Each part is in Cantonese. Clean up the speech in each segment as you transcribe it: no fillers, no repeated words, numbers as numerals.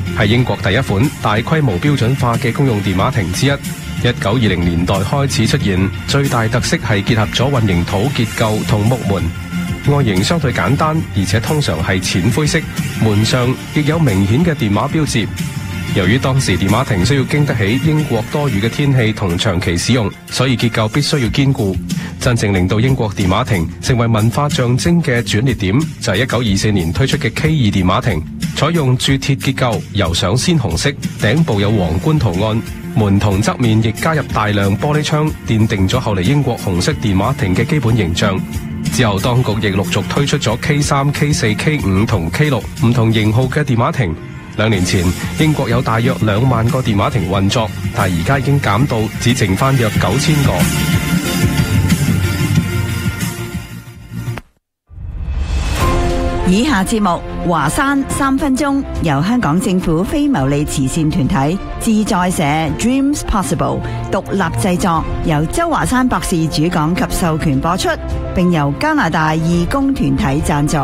係英國第一款大規模標準化嘅公用電話亭之一。1920年代開始出現，最大特色係結合咗混凝土結構同木門，外形相對簡單，而且通常係淺灰色，門上亦有明顯嘅電話標誌。由於當時電話亭需要經得起英國多雨嘅天氣同長期使用，所以結構必須要堅固。真正令到英國電話亭成為文化象徵嘅轉捩點，就係1924年推出嘅 K2 電話亭，採用鑄鐵結構，油上鮮紅色，頂部有皇冠圖案，門同側面亦加入大量玻璃窗，奠定咗後嚟英國紅色電話亭嘅基本形象。之後當局亦陸續推出咗 K3、K4、K5 同 K6 唔同型號嘅電話亭。2年前，英國有大約2萬個電話亭運作，但而家已經減到只剩翻約9000個。 以下節目華山3分鐘，由香港政府非牟利慈善團體自在社 Dreams Possible 獨立製作，由周華山博士主講及授權播出，並由加拿大義工團體贊助。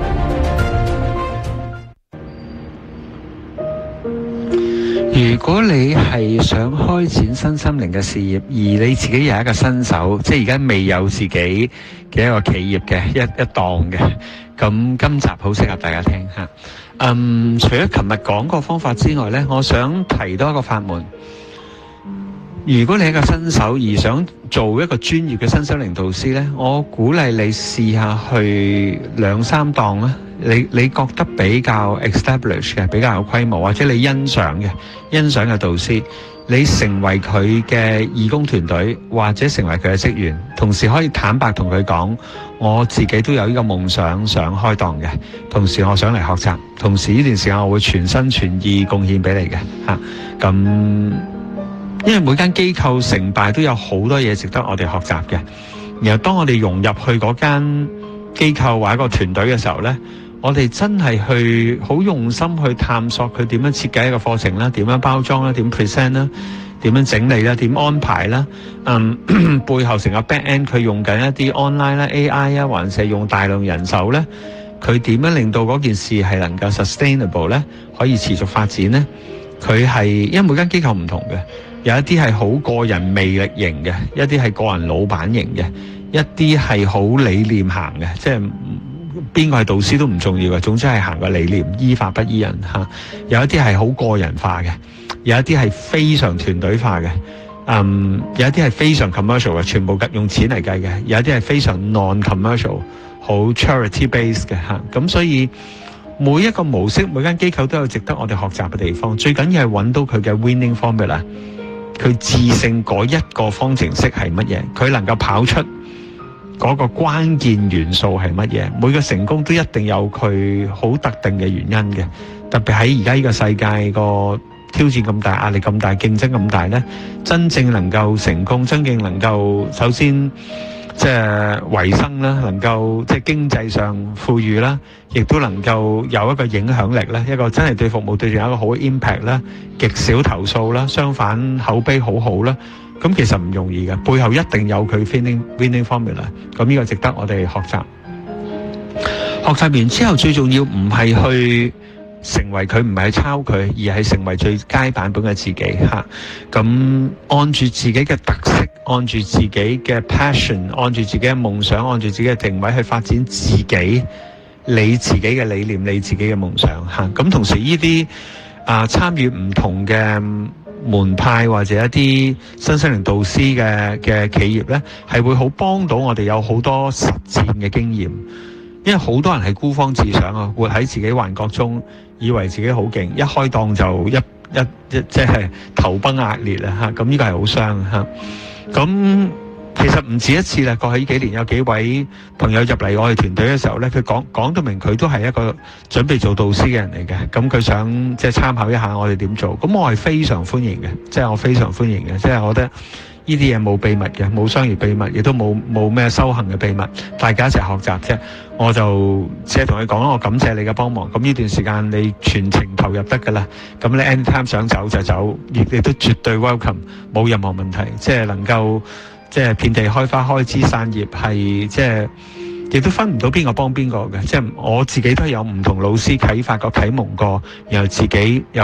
如果你係想開展身心靈嘅事業，而你自己又係一個新手，即係而家未有自己嘅一個企業嘅一檔嘅，咁今集好適合大家聽吓。除咗琴日講個方法之外呢，我想提多一個法門。如果你係一個新手而想做一個專業嘅身心靈導師呢，我鼓勵你試下去2-3檔啦。你覺得比較 established 嘅，比較有規模，或者你欣賞嘅導師，你成為佢嘅義工團隊，或者成為佢嘅職員，同時可以坦白同佢講，我自己都有呢個夢想，想開檔嘅，同時我想嚟學習，同時呢段時間我會全心全意貢獻俾你嘅嚇。咁因為每間機構成敗都有好多嘢值得我哋學習嘅，然後當我哋融入去嗰間機構或者個團隊嘅時候呢，我哋真係去好用心去探索佢點樣設計一個課程啦，點樣包裝啦，點 present 啦，點樣整理啦，點安排啦，背後成個 back end 佢用緊一啲 online 啦 AI 啊，還是用大量人手呢，佢點樣令到嗰件事係能夠 sustainable 呢，可以持續發展呢？佢係因為每間機構唔同嘅，有一啲係好個人魅力型嘅，一啲係個人老闆型嘅，一啲係好理念行嘅，即係邊個係導師都唔重要嘅，總之係行個理念，依法不依人嚇。有一啲係好個人化嘅，有一啲係非常團隊化嘅，有一啲係非常 commercial 嘅，全部用錢嚟計嘅，有一啲係非常 non-commercial， 好 charity based 嘅嚇。咁所以每一個模式，每間機構都有值得我哋學習嘅地方。最緊要係揾到佢嘅 winning formula，佢致勝嗰一個方程式係乜嘢，佢能夠跑出嗰個關鍵元素係乜嘢？每個成功都一定有佢好特定嘅原因嘅。特別喺而家呢個世界個挑戰咁大、壓力咁大、競爭咁大呢，真正能夠成功、真正能夠首先即係維生啦，能夠即係經濟上富裕啦，亦都能夠有一個影響力啦，一個真係對服務對象有一個好嘅 impact 啦，極少投訴啦，相反口碑好好啦。咁其實唔容易嘅，背後一定有佢 winning formula。咁呢個值得我哋學習。學習完之後，最重要唔係去成為佢，唔係去抄佢，而係成為最佳版本嘅自己嚇。咁按住自己嘅特色，按住自己嘅 passion， 按住自己嘅夢想，按住自己嘅定位去發展自己，你自己嘅理念，你自己嘅夢想嚇。咁同時呢啲參與唔同嘅門派或者一啲身心靈導師嘅企業呢，係會好幫到我哋有好多實踐嘅經驗。因為好多人係孤芳自賞啊，活喺自己幻覺中，以為自己好勁，一開檔就一即係頭崩額裂啊！嚇，咁呢個係好傷嚇。咁其實唔止一次啦，過去呢幾年有幾位朋友入嚟我哋團隊嘅時候呢，佢講到明佢都係一個準備做導師嘅人嚟嘅，咁佢想即係參考一下我哋點做，咁我係非常歡迎嘅，即係我非常歡迎嘅，即係我覺得呢啲嘢冇秘密嘅，冇商業秘密，亦都冇咩修行嘅秘密，大家一齊學習啫。我就只係同佢講啦，我感謝你嘅幫忙，咁呢段時間你全程投入得㗎啦，咁你 anytime 想走就走，亦都絕對 welcome， 冇任何問題，即係能夠即係遍地開花開枝散葉，係即係亦都分唔到邊個幫邊個嘅，即係我自己都有唔同老師啟發過啟蒙過，然後自己有